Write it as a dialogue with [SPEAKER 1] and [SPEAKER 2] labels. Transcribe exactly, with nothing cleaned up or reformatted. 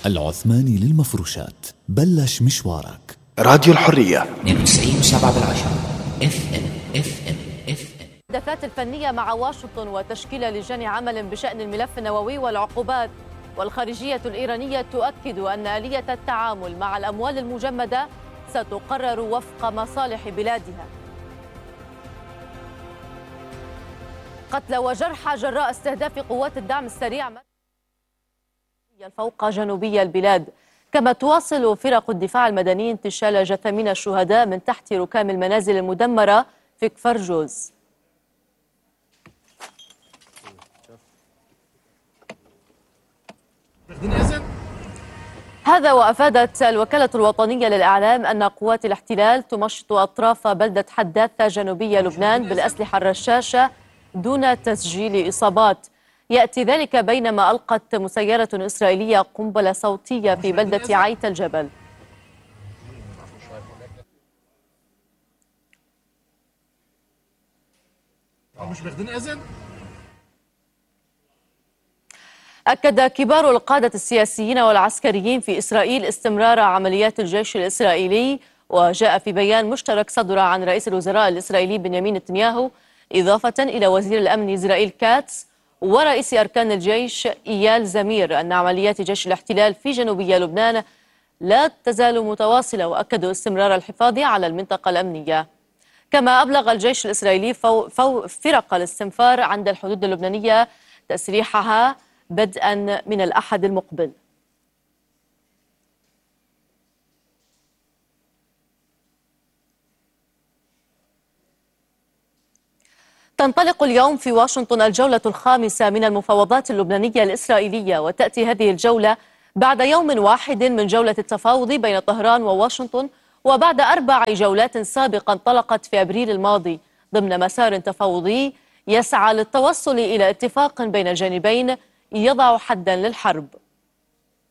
[SPEAKER 1] العثماني للمفروشات، بلش مشوارك.
[SPEAKER 2] راديو الحرية
[SPEAKER 3] اثنين وتسعين وسبعة بالعشرة اف ام اف ام اف ام.
[SPEAKER 4] المحادثات الفنية مع واشنطن وتشكيل لجان عمل بشأن الملف النووي والعقوبات، والخارجية الإيرانية تؤكد أن آلية التعامل مع الأموال المجمدة ستقرر وفق مصالح بلادها. قتل وجرحى جراء استهداف قوات الدعم السريع فوق جنوبي البلاد، كما تواصل فرق الدفاع المدني انتشال جثامين الشهداء من تحت ركام المنازل المدمرة في كفر جوز. هذا وأفادت الوكالة الوطنية للإعلام أن قوات الاحتلال تمشط أطراف بلدة حداثة جنوبي لبنان بالأسلحة الرشاشة دون تسجيل إصابات. يأتي ذلك بينما ألقت مسيرة إسرائيلية قنبلة صوتية في بلدة عيت الجبل.
[SPEAKER 5] مش واخدين إذن؟
[SPEAKER 4] أكد كبار القادة السياسيين والعسكريين في إسرائيل استمرار عمليات الجيش الإسرائيلي، وجاء في بيان مشترك صدر عن رئيس الوزراء الإسرائيلي بنيامين نتنياهو إضافة إلى وزير الأمن إسرائيل كاتس ورئيس أركان الجيش إيال زمير أن عمليات جيش الاحتلال في جنوبي لبنان لا تزال متواصلة، وأكدوا استمرار الحفاظ على المنطقة الأمنية. كما أبلغ الجيش الإسرائيلي فو فو فرق الاستنفار عند الحدود اللبنانية تسريحها بدءا من الأحد المقبل. تنطلق اليوم في واشنطن الجولة الخامسة من المفاوضات اللبنانية الإسرائيلية، وتأتي هذه الجولة بعد يوم واحد من جولة التفاوض بين طهران وواشنطن، وبعد أربع جولات سابقة انطلقت في أبريل الماضي ضمن مسار تفاوضي يسعى للتوصل إلى اتفاق بين الجانبين يضع حدا للحرب.